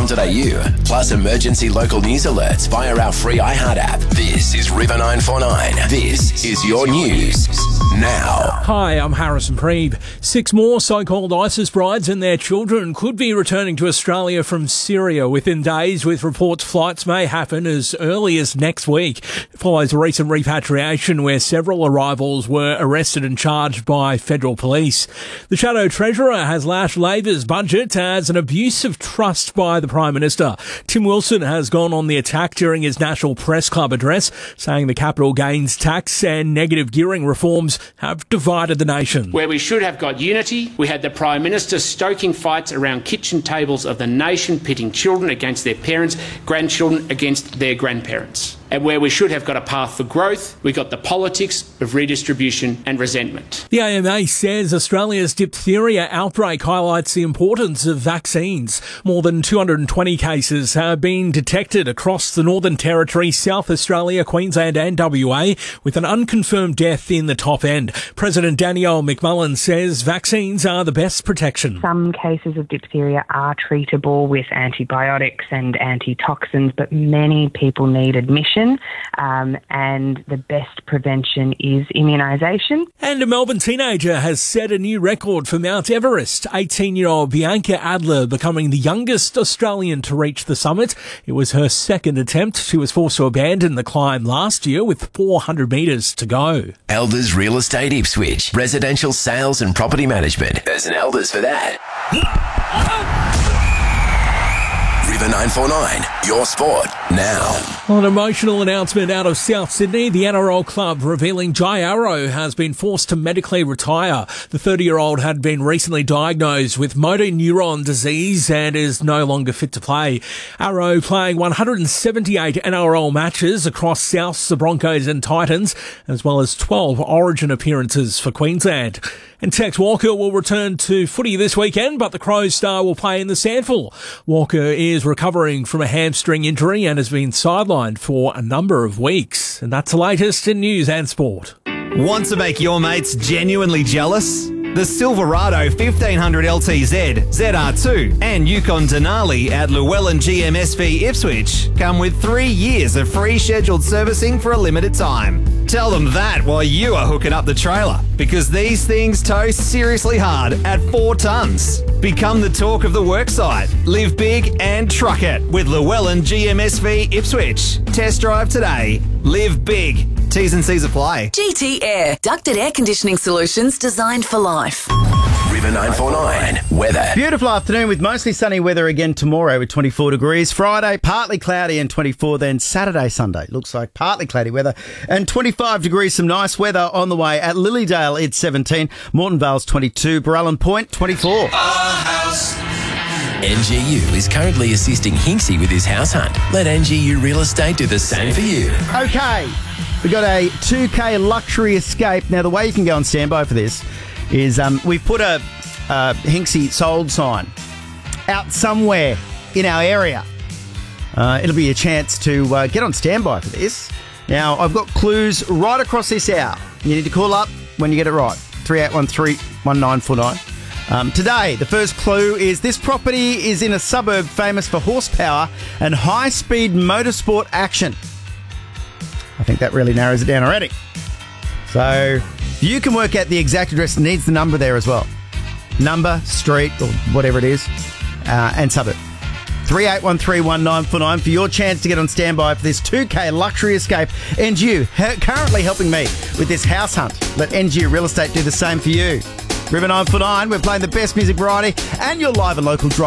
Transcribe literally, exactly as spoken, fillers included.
com dot a u, plus emergency local news alerts via our free iHeart app. This is River nine four nine. This is your news now. Hi, I'm Harrison Preeb. Six more so-called ISIS brides and their children could be returning to Australia from Syria within days, with reports flights may happen as early as next week. It follows a recent repatriation where several arrivals were arrested and charged by federal police. The Shadow Treasurer has lashed Labor's budget as an abuse of trust by the Prime Minister. Tim Wilson has gone on the attack during his National Press Club address, saying the capital gains tax and negative gearing reforms have divided the nation. Where we should have got unity, we had the Prime Minister stoking fights around kitchen tables of the nation, pitting children against their parents, grandchildren against their grandparents. And where we should have got a path for growth, we got the politics of redistribution and resentment. The A M A says Australia's diphtheria outbreak highlights the importance of vaccines. More than two hundred twenty cases have been detected across the Northern Territory, South Australia, Queensland and W A, with an unconfirmed death in the top end. President Danielle McMullen says vaccines are the best protection. Some cases of diphtheria are treatable with antibiotics and antitoxins, but many people need admission. Um, and the best prevention is immunisation. And a Melbourne teenager has set a new record for Mount Everest. eighteen-year-old Bianca Adler becoming the youngest Australian to reach the summit. It was her second attempt. She was forced to abandon the climb last year with four hundred metres to go. Elders Real Estate Ipswich. Residential sales and property management. There's an Elders for that. River nine four nine, your sport now. An emotional announcement out of South Sydney. The N R L club revealing Jai Arrow has been forced to medically retire. The thirty-year-old had been recently diagnosed with motor neuron disease and is no longer fit to play. Arrow playing one hundred seventy-eight N R L matches across Souths, the Broncos and Titans, as well as twelve Origin appearances for Queensland. And Tex Walker will return to footy this weekend, but the Crows star will play in the Sandful. Walker is recovering from a hamstring injury and has been sidelined for a number of weeks. And that's the latest in news and sport. Want to make your mates genuinely jealous? The Silverado fifteen hundred L T Z, Z R two and Yukon Denali at Llewellyn G M S V Ipswich come with three years of free scheduled servicing for a limited time. Tell them that while you are hooking up the trailer, because these things tow seriously hard at four tonnes. Become the talk of the worksite. Live big and truck it with Llewellyn G M S V Ipswich. Test drive today. Live big. T's and C's apply. G T Air. Ducted air conditioning solutions designed for life. River nine four nine, weather. Beautiful afternoon with mostly sunny weather again tomorrow with twenty-four degrees. Friday, partly cloudy and twenty-four. Then Saturday, Sunday, looks like partly cloudy weather and twenty-five degrees. Some nice weather on the way. At Lilydale, it's seventeen. Moreton Vale's twenty-two. Barallan Point, twenty-four. N G U is currently assisting Hinksy with his house hunt. Let N G U Real Estate do the same for you. Okay, we got a two K luxury escape. Now, the way you can go on standby for this is um, we've put a uh, Hinksy sold sign out somewhere in our area. Uh, it'll be a chance to uh, get on standby for this. Now, I've got clues right across this hour. You need to call up when you get it right. three eight one three, one nine four nine. Um, today, the first clue is this property is in a suburb famous for horsepower and high-speed motorsport action. I think that really narrows it down already. So, you can work out the exact address. It needs the number there as well. Number, street, or whatever it is, uh, and suburb. three eight one three, one nine four nine for your chance to get on standby for this two K luxury escape. N G U ha- currently helping me with this house hunt. Let N G U Real Estate do the same for you. River nine four nine, we're playing the best music variety and your live and local drive.